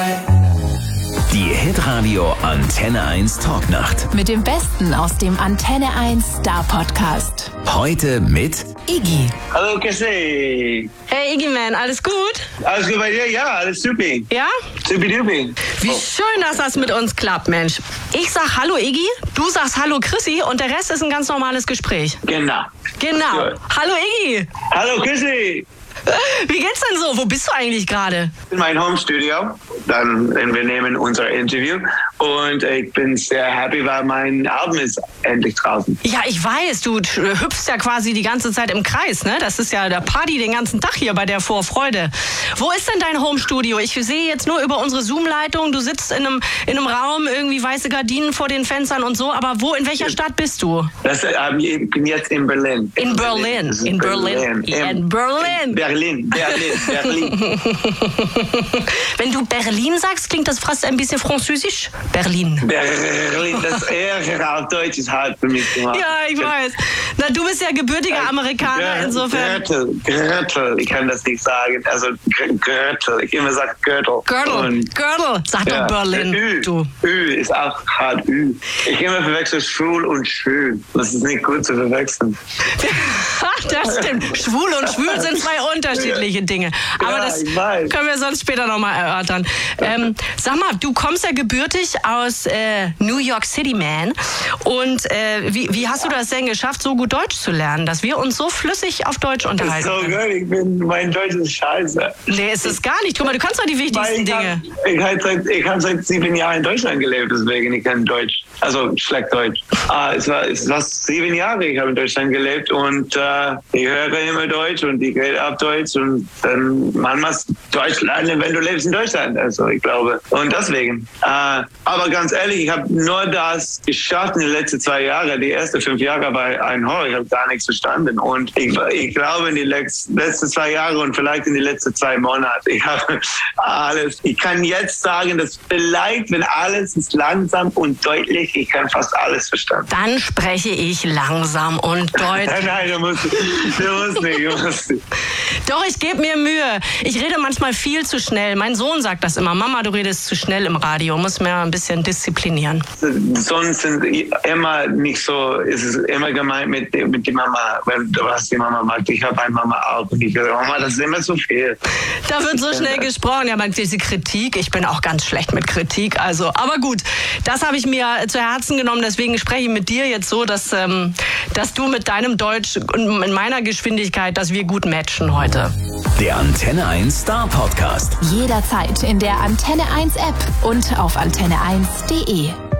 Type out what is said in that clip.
Die Hitradio Antenne 1 Talknacht. Mit dem Besten aus dem Antenne 1 Star Podcast. Heute mit Iggy. Hallo Cassie. Hey Iggy Man, alles gut? Alles gut bei dir? Ja, alles super. Ja? Supi-dupi. Wie schön, dass das mit uns klappt, Mensch. Ich sag Hallo Iggy, du sagst Hallo Chrissy und der Rest ist ein ganz normales Gespräch. Genau. Genau. Ja. Hallo Iggy. Hallo Cassie. Wie geht's denn so? Wo bist du eigentlich gerade? In meinem Home-Studio. Wir nehmen unser Interview. Und ich bin sehr happy, weil mein Album ist endlich draußen. Ja, ich weiß, du hüpfst ja quasi die ganze Zeit im Kreis, ne? Das ist ja der Party den ganzen Tag hier bei der Vorfreude. Wo ist denn dein Home-Studio? Ich sehe jetzt nur über unsere Zoom-Leitung, du sitzt in einem Raum, irgendwie weiße Gardinen vor den Fenstern und so, aber in welcher Stadt bist du? Ich bin jetzt in Berlin. In Berlin. In Berlin. In Berlin. Berlin. Wenn du Berlin sagst, klingt das fast ein bisschen französisch. Berlin. Berlin, das R auf Deutsch ist hart für mich gemacht. Ja, ich weiß. Na, du bist ja gebürtiger Amerikaner, insofern. Gürtel, ich kann das nicht sagen. Also Gürtel, ich immer sage Gürtel. Gürtel, sag doch Berlin. Ü ist auch hart Ü. Ich immer verwechsel schwul und schwül. Das ist nicht gut zu verwechseln. Das stimmt. Schwul und schwül sind zwei unterschiedliche Dinge. Aber ja, das können wir sonst später nochmal erörtern. Sag mal, du kommst ja gebürtig aus New York City, Man. Und wie hast du das denn geschafft, so gut Deutsch zu lernen, dass wir uns so flüssig auf Deutsch unterhalten können? So gut, mein Deutsch ist scheiße. Nee, ist es gar nicht. Guck mal, du kannst doch die wichtigsten Dinge. Ich habe seit 7 Jahren in Deutschland gelebt, deswegen ich kann Deutsch. Also schlecht Deutsch. Es war 7 Jahre, ich habe in Deutschland gelebt und ich höre immer Deutsch und ich rede ab Deutsch und dann man muss Deutsch lernen, wenn du lebst in Deutschland. Also ich glaube. Und deswegen. Aber ganz ehrlich, ich habe nur das geschafft in den letzten 2 Jahren. Die ersten 5 Jahre war ein Horror. Ich habe gar nichts verstanden. Und ich glaube in die letzten 2 Jahre und vielleicht in die letzten 2 Monate. Ich habe alles. Ich kann jetzt sagen, dass vielleicht, wenn alles ist langsam und deutlich, ich kann fast alles verstanden. Dann spreche ich langsam und deutlich. Nein, du musst nicht. Doch, ich gebe mir Mühe. Ich rede manchmal viel zu schnell. Mein Sohn sagt das immer. Mama, du redest zu schnell im Radio. Muss mir ein bisschen disziplinieren. Sonst sind immer nicht so, es ist immer gemeint mit der Mama, wenn du was die Mama mag. Ich habe eine Mama auch und ich sage, Mama, das ist immer so viel. Da wird so schnell gesprochen. Ja, man, diese Kritik, ich bin auch ganz schlecht mit Kritik. Also, aber gut, das habe ich mir zu Herzen genommen. Deswegen spreche ich mit dir jetzt so, dass du mit deinem Deutsch und in meiner Geschwindigkeit, dass wir gut matchen heute. der Antenne 1 Star Podcast. Jederzeit in der Antenne 1 App und auf antenne1.de.